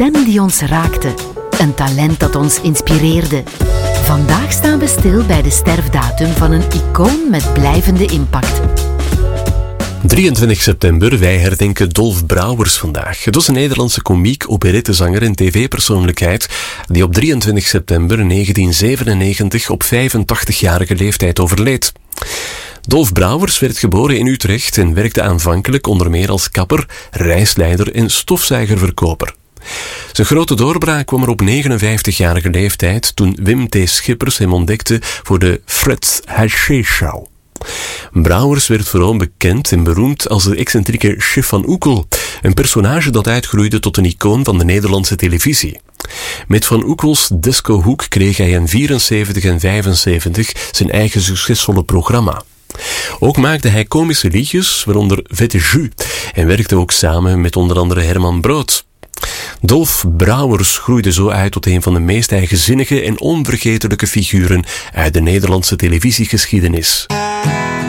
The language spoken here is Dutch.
stem die ons raakte. Een talent dat ons inspireerde. Vandaag staan we stil bij de sterfdatum van een icoon met blijvende impact. 23 september, wij herdenken Dolf Brouwers vandaag. Het was een Nederlandse komiek, operettezanger en tv-persoonlijkheid die op 23 september 1997 op 85-jarige leeftijd overleed. Dolf Brouwers werd geboren in Utrecht en werkte aanvankelijk onder meer als kapper, reisleider en stofzuigerverkoper. Zijn grote doorbraak kwam er op 59-jarige leeftijd toen Wim T. Schippers hem ontdekte voor de Fred's Haché Show. Brouwers werd vooral bekend en beroemd als de excentrieke Chef van Oekel, een personage dat uitgroeide tot een icoon van de Nederlandse televisie. Met Van Oekels Discohoek kreeg hij in 74 en 75 zijn eigen succesvolle programma. Ook maakte hij komische liedjes, waaronder Vette Jus, en werkte ook samen met onder andere Herman Brood. Dolf Brouwers groeide zo uit tot een van de meest eigenzinnige en onvergetelijke figuren uit de Nederlandse televisiegeschiedenis.